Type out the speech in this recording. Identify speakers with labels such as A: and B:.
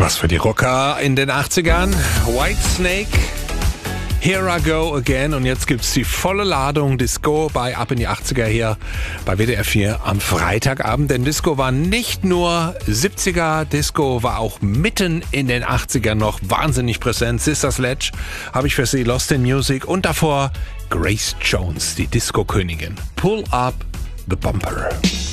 A: Was für die Rocker in den 80ern. Whitesnake, Here I Go Again. Und jetzt gibt's die volle Ladung Disco bei Ab in die 80er hier bei WDR 4 am Freitagabend. Denn Disco war nicht nur 70er, Disco war auch mitten in den 80ern noch wahnsinnig präsent. Sister Sledge habe ich für Sie, Lost in Music. Und davor Grace Jones, die Disco-Königin. Pull Up the Bumper.